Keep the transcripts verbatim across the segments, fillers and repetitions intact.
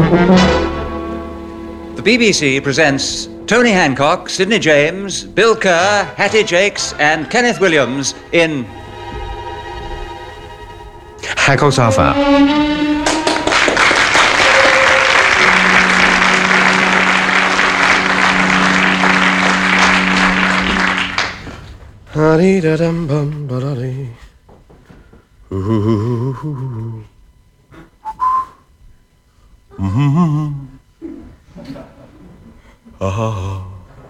The B B C presents Tony Hancock, Sidney James, Bill Kerr, Hattie Jakes, and Kenneth Williams in Hancock's Half Hour. Oh.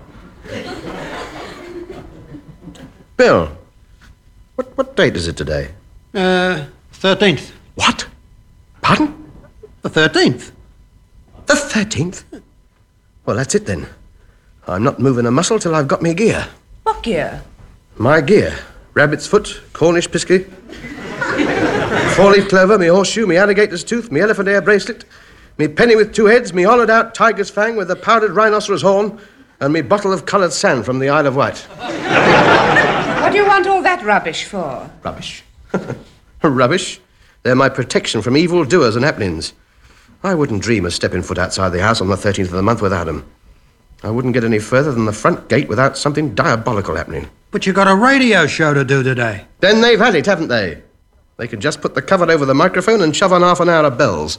Bill, what what date is it today? Uh, thirteenth. What? Pardon? The thirteenth. The thirteenth? Well, that's it then. I'm not moving a muscle till I've got me gear. What gear? My gear. Rabbit's foot, Cornish pisky, four-leaf clover, me horseshoe, me alligator's tooth, me elephant ear bracelet, me penny with two heads, me hollowed-out tiger's fang with a powdered rhinoceros horn, and me bottle of coloured sand from the Isle of Wight. What do you want all that rubbish for? Rubbish? Rubbish? They're my protection from evil doers and happenings. I wouldn't dream of stepping foot outside the house on the thirteenth of the month without 'em. I wouldn't get any further than the front gate without something diabolical happening. But you got a radio show to do today. Then they've had it, haven't they? They can just put the cover over the microphone and shove on half an hour of bells.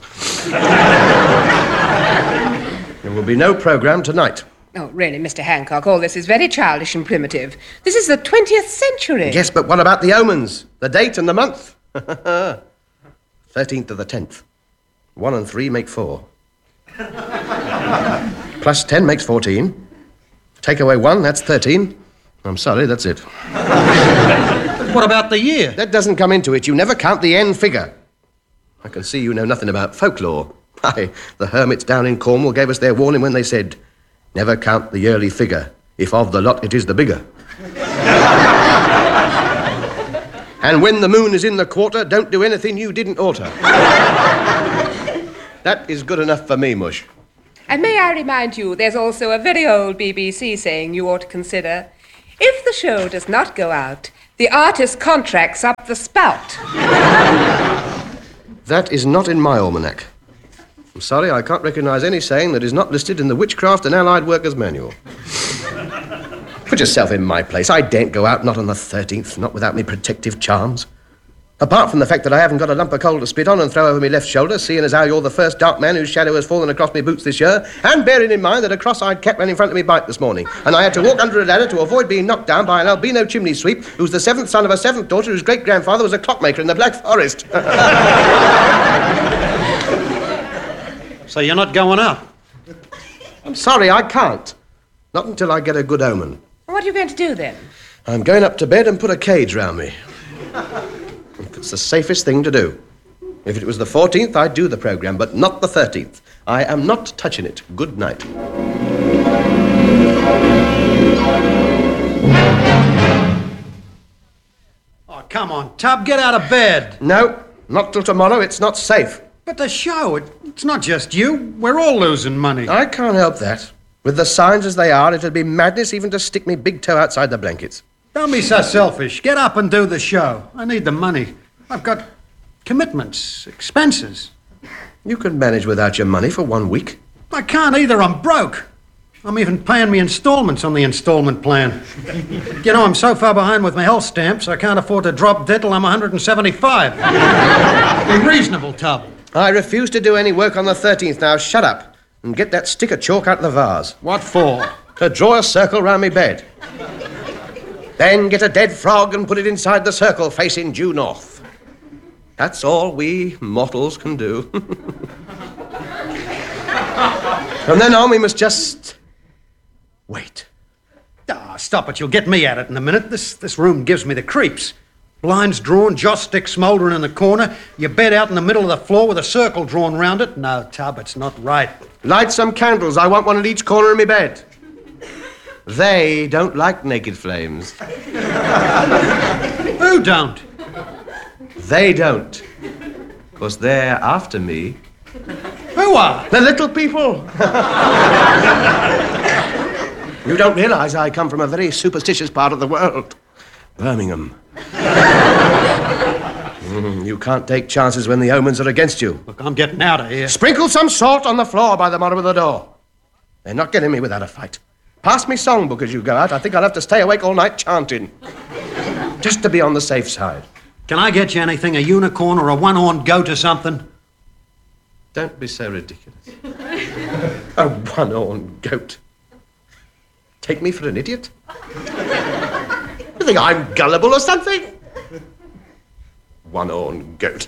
There will be no programme tonight. Oh, really, Mister Hancock, all this is very childish and primitive. This is the twentieth century. Yes, but what about the omens? The date and the month? thirteenth of the tenth. One and three make four. Plus ten makes fourteen. Take away one, that's thirteen. I'm sorry, that's it. What about the year? That doesn't come into it. You never count the end figure. I can see you know nothing about folklore. Aye, the hermits down in Cornwall gave us their warning when they said, never count the yearly figure, if of the lot it is the bigger. And when the moon is in the quarter, don't do anything you didn't oughter. That is good enough for me, Mush. And may I remind you, there's also a very old B B C saying you ought to consider, if the show does not go out, the artist contracts up the spout. That is not in my almanac. I'm sorry, I can't recognise any saying that is not listed in the Witchcraft and Allied Workers Manual. Put yourself in my place. I daren't go out, not on the thirteenth, not without me protective charms. Apart from the fact that I haven't got a lump of coal to spit on and throw over me left shoulder, seeing as how you're the first dark man whose shadow has fallen across me boots this year, and bearing in mind that a cross-eyed cat ran in front of me bike this morning, and I had to walk under a ladder to avoid being knocked down by an albino chimney sweep who's the seventh son of a seventh daughter whose great-grandfather was a clockmaker in the Black Forest. So you're not going out? I'm sorry, I can't. Not until I get a good omen. What are you going to do then? I'm going up to bed and put a cage round me. It's the safest thing to do. If it was the fourteenth, I'd do the programme, but not the thirteenth. I am not touching it. Good night. Oh, come on, Tub, get out of bed. No, not till tomorrow. It's not safe. But the show, it, it's not just you. We're all losing money. I can't help that. With the signs as they are, it'd be madness even to stick me big toe outside the blankets. Don't be so selfish. Get up and do the show. I need the money. I've got commitments, expenses. You can manage without your money for one week. I can't either. I'm broke. I'm even paying me installments on the installment plan. You know, I'm so far behind with my health stamps, I can't afford to drop dead till I'm one hundred seventy-five. Be reasonable, Tub. I refuse to do any work on the thirteenth. Now, shut up and get that stick of chalk out of the vase. What for? To draw a circle round me bed. Then get a dead frog and put it inside the circle facing due north. That's all we mortals can do. From then on, we must just wait. Ah, stop it. You'll get me at it in a minute. This this room gives me the creeps. Blinds drawn, joss stick smouldering in the corner, your bed out in the middle of the floor with a circle drawn round it. No, Tub, it's not right. Light some candles. I want one at each corner of my bed. They don't like naked flames. Who don't? They don't. Because they're after me. Who are? The little people. You don't realise I come from a very superstitious part of the world. Birmingham. Mm, you can't take chances when the omens are against you. Look, I'm getting out of here. Sprinkle some salt on the floor by the bottom of the door. They're not getting me without a fight. Pass me songbook as you go out. I think I'll have to stay awake all night chanting. Just to be on the safe side. Can I get you anything, a unicorn or a one-horned goat or something? Don't be so ridiculous. A one-horned goat. Take me for an idiot? You think I'm gullible or something? One-horned goat.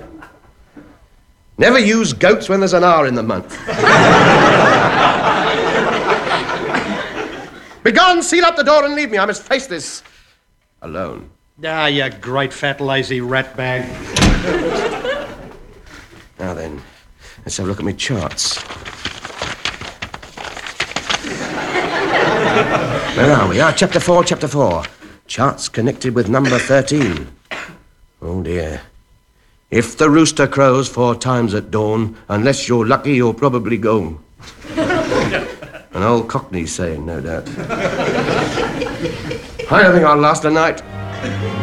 Never use goats when there's an R in the month. Begone, seal up the door and leave me. I must face this alone. Ah, you great fat lazy rat bag. Now then, let's have a look at my charts. Where are we? Ah, chapter four, chapter four. Charts connected with number thirteen. Oh, dear. If the rooster crows four times at dawn, unless you're lucky, you'll probably go. An old Cockney saying, no doubt. I don't think I'll last a night.